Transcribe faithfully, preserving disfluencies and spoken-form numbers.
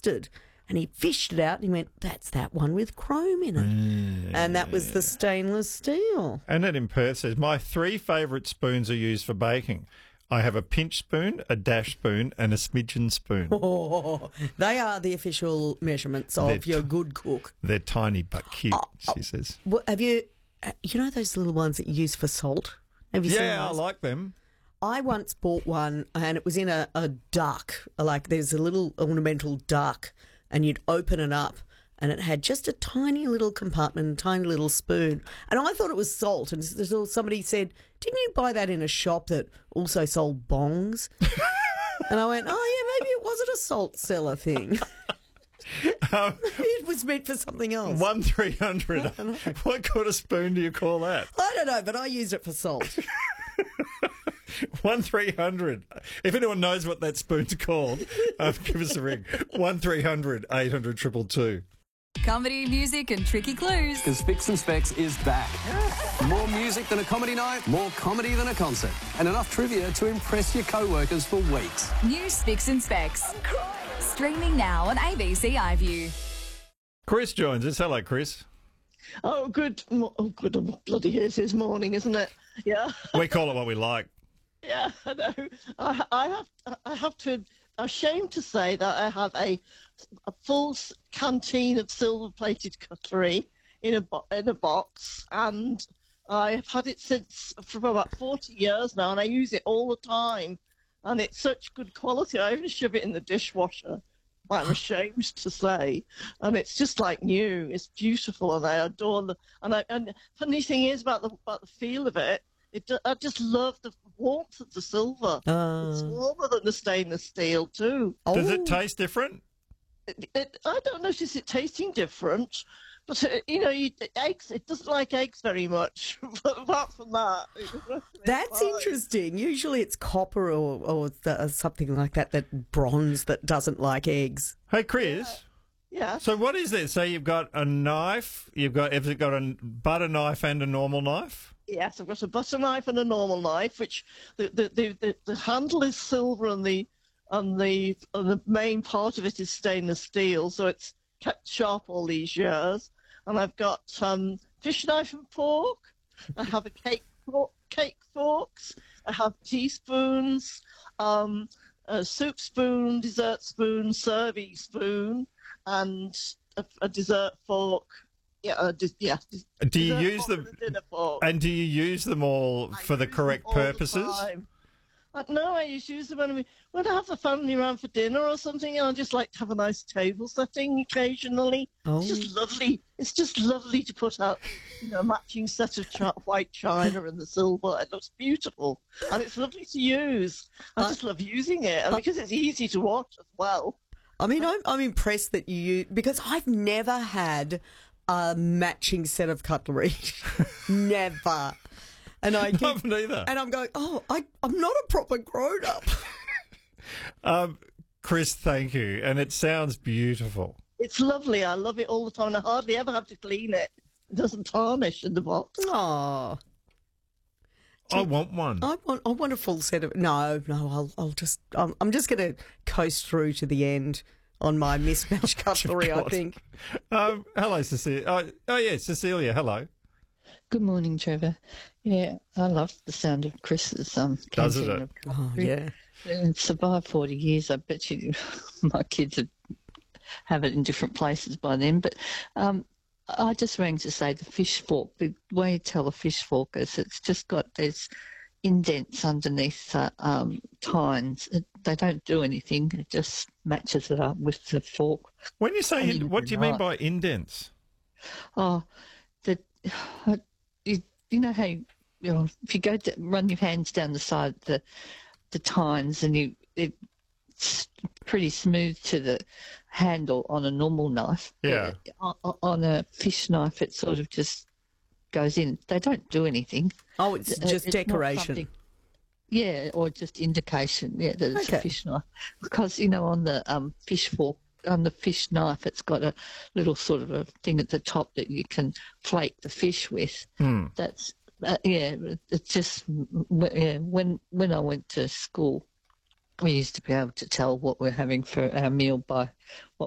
mustard. And he fished it out and he went, that's that one with chrome in it. Mm. And that was the stainless steel. And it in Perth says, my three favourite spoons are used for baking. I have a pinch spoon, a dash spoon and a smidgen spoon. Oh, they are the official measurements of they're your good cook. They're tiny but cute, oh, she oh, says. Well, have you, you know those little ones that you use for salt? Have you yeah, seen those? I like them. I once bought one and it was in a, a duck, like there's a little ornamental duck, and you'd open it up and it had just a tiny little compartment, a tiny little spoon. And I thought it was salt. And somebody said, didn't you buy that in a shop that also sold bongs? And I went, oh, yeah, maybe it wasn't a salt cellar thing. Um, it was meant for something else. One three hundred. What kind of spoon do you call that? I don't know, but I used it for salt. One three hundred. If anyone knows what that spoon's called, um, give us a ring. One three hundred eight hundred two two two. Comedy, music and tricky clues. Because Spicks and Specs is back. More music than a comedy night, more comedy than a concert, and enough trivia to impress your co-workers for weeks. New Spicks and Specs. Streaming now on A B C iView. Chris joins us. Hello, Chris. Oh, good. Oh, good. Bloody it is morning, isn't it? Yeah. We call it what we like. Yeah, I know. I, I have. I have to. I'm ashamed to say that I have a a full canteen of silver-plated cutlery in a bo- in a box, and I've had it since for about forty years now, and I use it all the time, and it's such good quality. I even shove it in the dishwasher. I'm ashamed to say, and it's just like new. It's beautiful, and I adore the. And I and funny thing is about the about the feel of it. It, I just love the warmth of the silver. Uh, it's warmer than the stainless steel too. Does oh. it taste different? It, it, I don't notice it tasting different, but uh, you know, you, eggs. It doesn't like eggs very much. But apart from that, that's fine. Interesting. Usually, it's copper or or the, something like that. That bronze that doesn't like eggs. Hey, Chris. Yeah. Yeah. So what is this? So you've got a knife. You've got have it got a butter knife and a normal knife? Yes, I've got a butter knife and a normal knife, which the the, the, the, the handle is silver and the and the and the main part of it is stainless steel, so it's kept sharp all these years. And I've got um, fish knife and fork. I have a cake fork, cake forks. I have teaspoons, um, a soup spoon, dessert spoon, serving spoon, and a, a dessert fork. Yeah, uh, dis- yeah. Do you use them? And do you use them all I for the correct purposes? Uh, no, I just use them when, we, when I have the family around for dinner or something, and I just like to have a nice table setting occasionally. Oh. It's just lovely. It's just lovely to put out, you know, a matching set of ch- white china and the silver. It looks beautiful, and it's lovely to use. I uh, just love using it, and uh, because it's easy to watch as well. I mean, I'm, I'm impressed that you, because I've never had a matching set of cutlery. Never. And I keep, Not neither. And I'm going, oh, I, I'm not a proper grown-up. um, Chris, thank you. And it sounds beautiful. It's lovely. I love it all the time. I hardly ever have to clean it. It doesn't tarnish in the box. Oh. I want one. I want I want a full set of... No, no, I'll, I'll just... I'm, I'm just going to coast through to the end on my mismatched cutlery, I think. Um, hello, Cecilia. Oh, oh, yeah, Cecilia, hello. Good morning, Trevor. Yeah, I love the sound of Chris's um, Does it? Oh, yeah. It's survived forty years. I bet you my kids would have it in different places by then. But um, I just rang to say the fish fork, the way you tell a fish fork is it's just got these indents underneath uh, um, tines. It, they don't do anything. It just matches it up with the fork. When you say, in, what do you mean by indents? Oh, the... Uh, You, you know how you, you know, if you go to run your hands down the side of the the tines and you it's pretty smooth to the handle on a normal knife. Yeah. On, on a fish knife, it sort of just goes in. They don't do anything. Oh, it's just it's decoration. Yeah, or just indication. Yeah, that it's okay. a fish knife because you know on the um, fish fork. On the fish knife, it's got a little sort of a thing at the top that you can flake the fish with. Mm. That's uh, yeah. It's just yeah. When when I went to school, we used to be able to tell what we're having for our meal by what